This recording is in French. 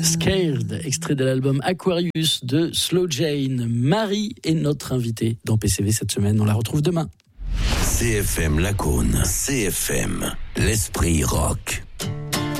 Scared, extrait de l'album Aquarius de Slow Jane. Marie est notre invitée dans PCV cette semaine. On la retrouve demain. CFM Lacaune, CFM, l'esprit rock.